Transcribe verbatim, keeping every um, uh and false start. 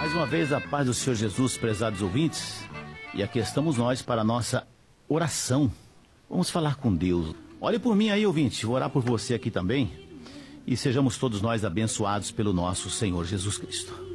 Mais uma vez, a paz do Senhor Jesus, prezados ouvintes. E aqui estamos nós para a nossa oração. Vamos falar com Deus. Olhe por mim aí, ouvinte, vou orar por você aqui também. E sejamos todos nós abençoados pelo nosso Senhor Jesus Cristo.